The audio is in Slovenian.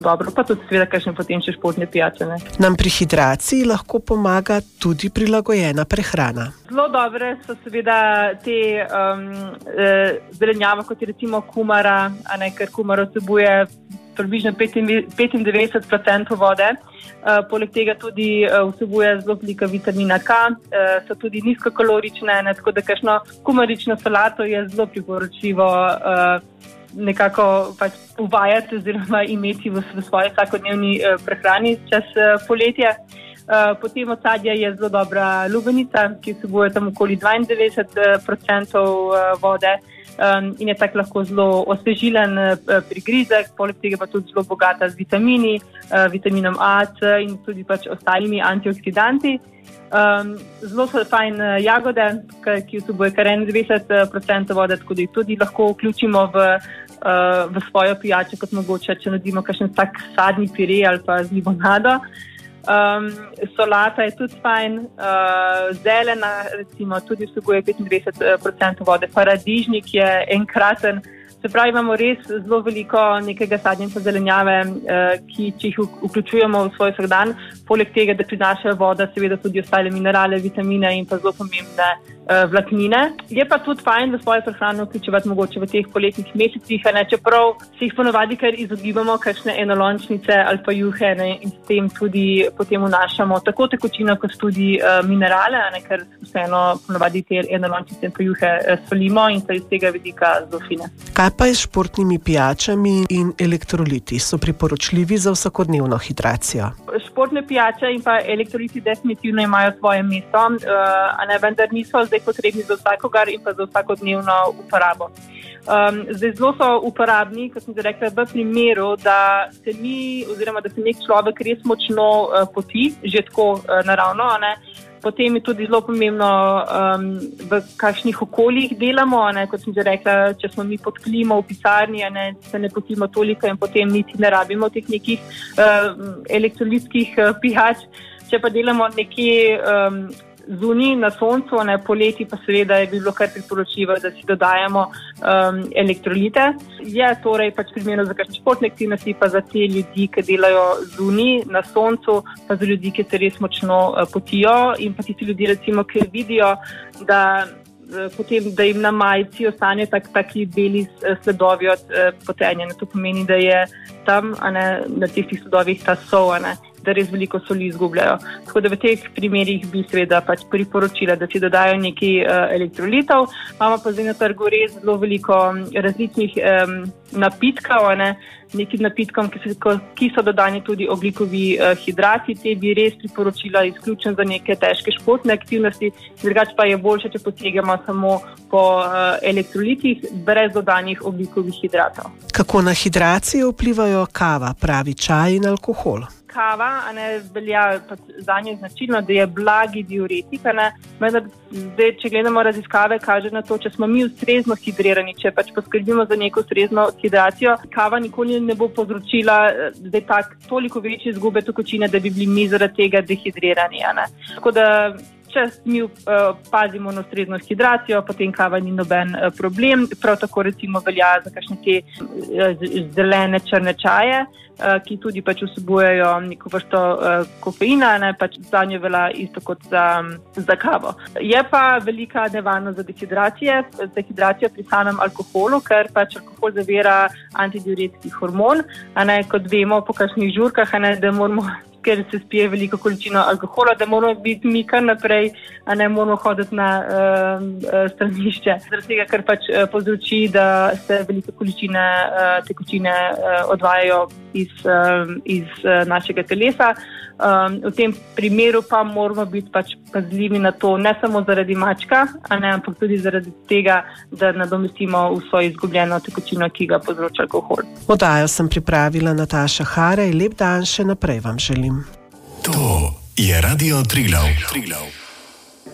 dobro, pa tudi seveda kakšne potem še športne pijače. Nam pri hidraciji lahko pomaga tudi prilagojena prehrana. Zelo dobre so seveda te zelenjave, kot je recimo kumara, ker kumar vsebuje približno 95% vode. Poleg tega tudi vsebuje zelo veliko vitamina K, so tudi nizkokalorične, tako da kakšno kumarično salato je zelo priporočljivo nekako pač uvajati oziroma imeti v svoji vsakodnevni prehrani čez poletje. Potem od sadja je zelo dobra lubenica, ki vsebuje tam okoli 92% vode in je tako lahko zelo osvežilen prigrizek, poleg tega pa tudi zelo bogata z vitamini, vitaminom A, C in tudi pač ostalimi antioksidanti. Zelo so fajn jagode, ki vsebuje kar 91% vode, tako da jih tudi lahko vključimo v svojo pijačo, kot mogoče, če naredimo kakšen tak sadni pire ali pa z limonado. Solata je tudi fajn, zelena recimo tudi vsebuje 95% vode, paradižnik je enkraten. Se pravi, imamo res zelo veliko nekega sadja in zelenjave, če jih vključujemo v svoj vsakdan. Poleg tega, da prinašajo voda, seveda tudi ostale minerale, vitamine in pa zelo pomembne vlaknine. Je pa tudi fajn v svojo prehrano vključevati mogoče v teh poletnih mesecih, čeprav se jih ponovadi kar izogibamo, kakšne enolončnice ali pa juhe, in s tem tudi potem vnašamo tako tekočino kot tudi minerale, ker vseeno ponovadi te enolončnice in pa juhe solimo in so iz tega vidika zelo fine. Kaj pa je s športnimi pijačami in elektroliti? So priporočljivi za vsakodnevno hidracijo? Športne pijače in pa elektroliti definitivno imajo svoje mesto, vendar niso zdaj potrebni za vsakogar in pa za vsakodnevno uporabo. Zdaj zelo so uporabni, kot sem rekla, v primeru, da se nek človek res močno poti, že tako naravno, Potem je tudi zelo pomembno, v kakšnih okoljih delamo, kot sem že rekla, če smo mi pod klimo v pisarni, se ne potimo toliko in potem niti ne rabimo teh nekih elektrolitskih pijač. Če pa delamo nekje zunaj na soncu, poleti pa seveda je bilo kar priporočljivo, da si dodajamo elektrolite. Je torej pač primerno za kakšne športne aktivnosti, pa za te ljudi, ki delajo zunaj na soncu, pa za ljudi, ki se res močno potijo in pa tisti ljudje, recimo, ki vidijo, da potem, da jim na majici ostanejo taki beli sledovi od potenja. To pomeni, da je tam na teh sledovih ta sol, da res veliko soli izgubljajo. Tako da v teh primerih bi seveda pač priporočila, da si dodajo nekaj elektrolitov. Imamo pa zdaj na trgu res zelo veliko različnih napitkov, nekaj napitkom, ki so dodani tudi ogljikovi hidrati. Te bi res priporočila izključno za neke težke športne aktivnosti, drugače pa je boljše, če posegamo samo po elektrolitih brez dodanih ogljikovih hidratov. Kako na hidracijo vplivajo kava, pravi čaj in alkohol? Kava velja zanje značilno, da je blagi diuretik. Vendar zdaj, če gledamo raziskave, kaže na to, če smo mi ustrezno hidrirani, če pač poskrbimo za neko ustrezno hidracijo, kava nikoli ne bo povzročila toliko večje izgube tekočine, da bi bili mi zaradi tega dehidrirani. Tako da če mi pazimo na ustrezno hidracijo, potem kava ni noben problem. Prav tako recimo velja za kakšne te zelene črne čaje, ki tudi pač vsebujejo neko vrsto kofeina, pač zanje velja isto kot za kavo. Je pa velika nevarnost za dehidracijo pri samem alkoholu, ker pač alkohol zavira antidiuretski hormon, kot vemo po kakšnih žurkah, da moramo, ker se spije veliko količino alkohola, da moramo biti mi kar naprej, moramo hoditi na stranišče. Zaradi tega, ker pač povzroči, da se velike količine tekočine odvajajo iz našega telesa. V tem primeru pa moramo biti pač pazljivi na to, ne samo zaradi mačka, ampak tudi zaradi tega, da nadomestimo vso izgubljeno tekočino, ki ga povzroča alkohol. Oddajo sem pripravila Nataša Harej. Lep dan še naprej vam želim. To je Radio Triglav.